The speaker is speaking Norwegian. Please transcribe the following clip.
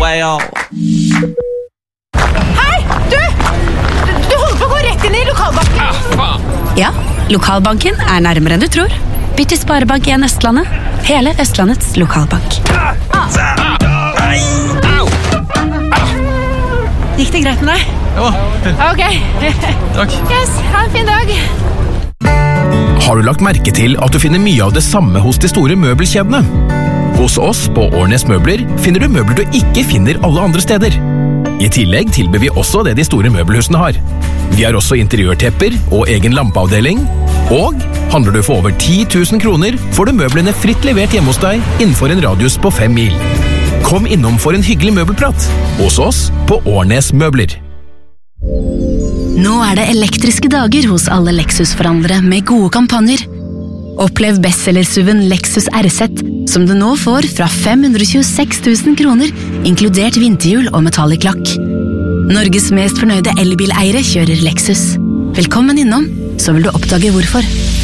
well. Hei, du holder på å gå rett inn I lokalbanken. Ja, lokalbanken nærmere enn du tror. Bytt til Sparebank1 Østlandet. Hele Østlandets lokalbank. Gikk det greit med deg? Ja, fint. Ok. Takk. Yes, ha en fin dag. Har du lagt merke til at du finner mye av det samme hos de store møbelkjedene? Hos oss på Årnes Møbler finner du møbler du ikke finner alle andre steder. I tillegg tilbyr vi også det de store møbelhusene har. Vi har også interiørtepper og egen lampeavdeling. Og handler du for over 10 000 kroner, får du møblene fritt levert hjemme hos deg innenfor en radius på 5 mil. Kom innom for en hyggelig møbelprat hos oss på Årnes Møbler. Nå det elektriske dager hos alle Lexus-forhandlere med gode kampanjer. Opplev bestseller-SUV-en Lexus RZ, som du nå får fra 526 000 kroner, inkludert vinterhjul og metallic lakk. Norges mest fornøyde elbileiere kjører Lexus. Velkommen innom, så vil du oppdage hvorfor.